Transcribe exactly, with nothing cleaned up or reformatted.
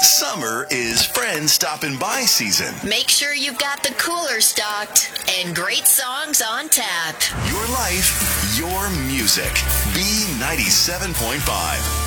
Summer is friend stopping by season. Make sure you've got the cooler stocked and great songs on tap. Your life, your music. B ninety-seven point five.